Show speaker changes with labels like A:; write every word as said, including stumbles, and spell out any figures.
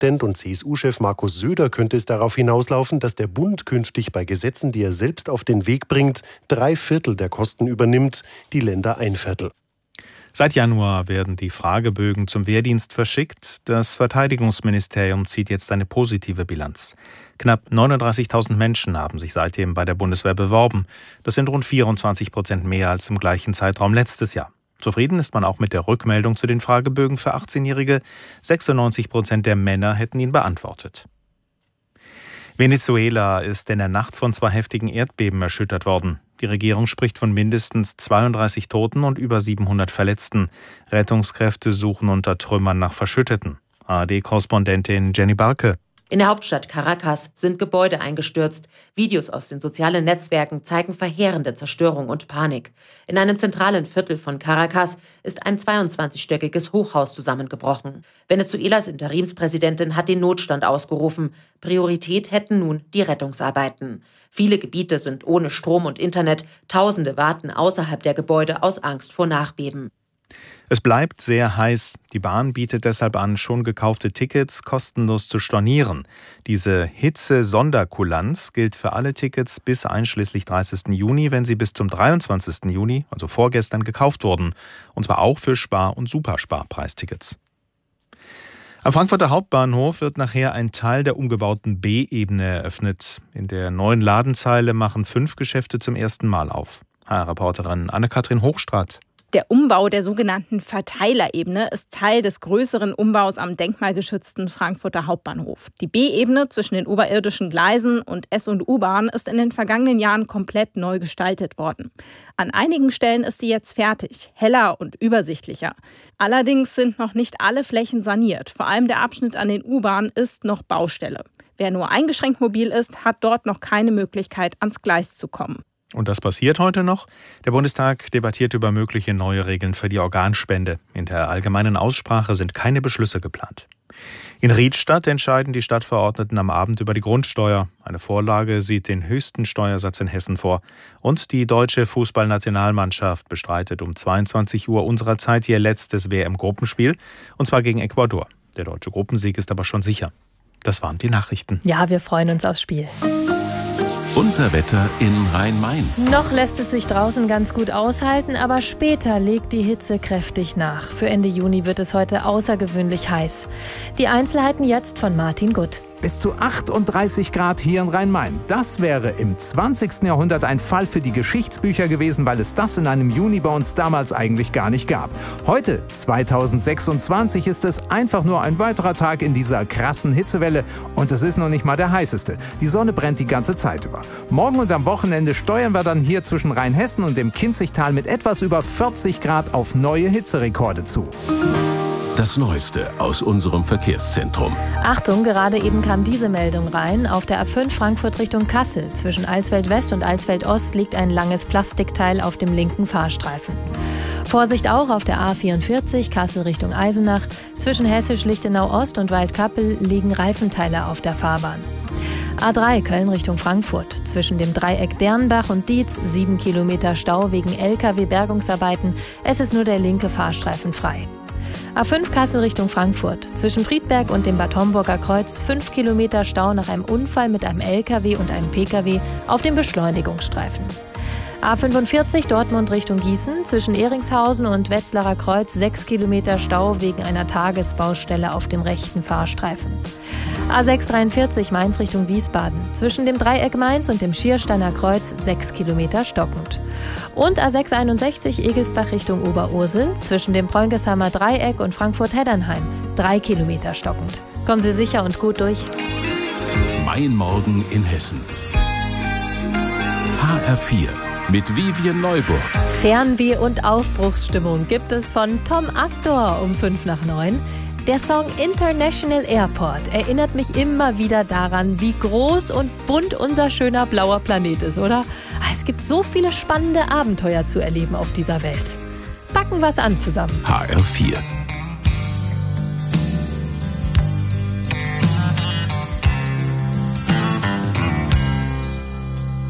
A: Ministerpräsident und C S U-Chef Markus Söder könnte es darauf hinauslaufen, dass der Bund künftig bei Gesetzen, die er selbst auf den Weg bringt, drei Viertel der Kosten übernimmt, die Länder ein Viertel.
B: Seit Januar werden die Fragebögen zum Wehrdienst verschickt. Das Verteidigungsministerium zieht jetzt eine positive Bilanz. Knapp neununddreißigtausend Menschen haben sich seitdem bei der Bundeswehr beworben. Das sind rund vierundzwanzig Prozent mehr als im gleichen Zeitraum letztes Jahr. Zufrieden ist man auch mit der Rückmeldung zu den Fragebögen für achtzehnjährige. sechsundneunzig Prozent der Männer hätten ihn beantwortet. Venezuela ist in der Nacht von zwei heftigen Erdbeben erschüttert worden. Die Regierung spricht von mindestens zweiunddreißig Toten und über siebenhundert Verletzten. Rettungskräfte suchen unter Trümmern nach Verschütteten. A R D-Korrespondentin Jenny Barke.
C: In der Hauptstadt Caracas sind Gebäude eingestürzt. Videos aus den sozialen Netzwerken zeigen verheerende Zerstörung und Panik. In einem zentralen Viertel von Caracas ist ein zweiundzwanzigstöckiges Hochhaus zusammengebrochen. Venezuelas Interimspräsidentin hat den Notstand ausgerufen. Priorität hätten nun die Rettungsarbeiten. Viele Gebiete sind ohne Strom und Internet. Tausende warten außerhalb der Gebäude aus Angst vor Nachbeben.
B: Es bleibt sehr heiß. Die Bahn bietet deshalb an, schon gekaufte Tickets kostenlos zu stornieren. Diese Hitze-Sonderkulanz gilt für alle Tickets bis einschließlich dreißigsten Juni, wenn sie bis zum dreiundzwanzigsten Juni, also vorgestern, gekauft wurden. Und zwar auch für Spar- und Supersparpreistickets. Am Frankfurter Hauptbahnhof wird nachher ein Teil der umgebauten B-Ebene eröffnet. In der neuen Ladenzeile machen fünf Geschäfte zum ersten Mal auf. H R-Reporterin Anne-Kathrin Hochstraat.
D: Der Umbau der sogenannten Verteilerebene ist Teil des größeren Umbaus am denkmalgeschützten Frankfurter Hauptbahnhof. Die B-Ebene zwischen den oberirdischen Gleisen und S- und U-Bahn ist in den vergangenen Jahren komplett neu gestaltet worden. An einigen Stellen ist sie jetzt fertig, heller und übersichtlicher. Allerdings sind noch nicht alle Flächen saniert. Vor allem der Abschnitt an den U-Bahnen ist noch Baustelle. Wer nur eingeschränkt mobil ist, hat dort noch keine Möglichkeit, ans Gleis zu kommen.
B: Und das passiert heute noch. Der Bundestag debattiert über mögliche neue Regeln für die Organspende. In der allgemeinen Aussprache sind keine Beschlüsse geplant. In Riedstadt entscheiden die Stadtverordneten am Abend über die Grundsteuer. Eine Vorlage sieht den höchsten Steuersatz in Hessen vor. Und die deutsche Fußballnationalmannschaft bestreitet um zweiundzwanzig Uhr unserer Zeit ihr letztes W M-Gruppenspiel. Und zwar gegen Ecuador. Der deutsche Gruppensieg ist aber schon sicher. Das waren die Nachrichten.
E: Ja, wir freuen uns aufs Spiel.
F: Unser Wetter in Rhein-Main.
E: Noch lässt es sich draußen ganz gut aushalten, aber später legt die Hitze kräftig nach. Für Ende Juni wird es heute außergewöhnlich heiß. Die Einzelheiten jetzt von Martin Gutt.
G: Bis zu achtunddreißig Grad hier in Rhein-Main. Das wäre im zwanzigsten Jahrhundert ein Fall für die Geschichtsbücher gewesen, weil es das in einem Juni bei uns damals eigentlich gar nicht gab. Heute, zweitausendsechsundzwanzig, ist es einfach nur ein weiterer Tag in dieser krassen Hitzewelle und es ist noch nicht mal der heißeste. Die Sonne brennt die ganze Zeit über. Morgen und am Wochenende steuern wir dann hier zwischen Rheinhessen und dem Kinzigtal mit etwas über vierzig Grad auf neue Hitzerekorde zu.
F: Das Neueste aus unserem Verkehrszentrum.
E: Achtung, gerade eben kam diese Meldung rein. Auf der A fünf Frankfurt Richtung Kassel zwischen Alsfeld West und Alsfeld Ost liegt ein langes Plastikteil auf dem linken Fahrstreifen. Vorsicht auch auf der A vierundvierzig Kassel Richtung Eisenach. Zwischen Hessisch-Lichtenau Ost und Waldkappel liegen Reifenteile auf der Fahrbahn. A drei Köln Richtung Frankfurt. Zwischen dem Dreieck Dernbach und Dietz sieben Kilometer Stau wegen L K W-Bergungsarbeiten. Es ist nur der linke Fahrstreifen frei. A fünf Kassel Richtung Frankfurt. Zwischen Friedberg und dem Bad Homburger Kreuz fünf Kilometer Stau nach einem Unfall mit einem L K W und einem P K W auf dem Beschleunigungsstreifen. A fünfundvierzig Dortmund Richtung Gießen. Zwischen Ehringshausen und Wetzlarer Kreuz sechs Kilometer Stau wegen einer Tagesbaustelle auf dem rechten Fahrstreifen. A sechs dreiundvierzig Mainz Richtung Wiesbaden. Zwischen dem Dreieck Mainz und dem Schiersteiner Kreuz sechs Kilometer stockend. Und A sechs einundsechzig Egelsbach Richtung Oberursel. Zwischen dem Preungeshammer Dreieck und Frankfurt-Heddernheim drei Kilometer stockend. Kommen Sie sicher und gut durch.
F: Mein Morgen in Hessen. H R vier mit Vivian Neuburg.
E: Fernweh und Aufbruchsstimmung gibt es von Tom Astor um fünf nach neun. Der Song International Airport erinnert mich immer wieder daran, wie groß und bunt unser schöner blauer Planet ist, oder? Es gibt so viele spannende Abenteuer zu erleben auf dieser Welt. Packen wir's an zusammen.
F: H R vier.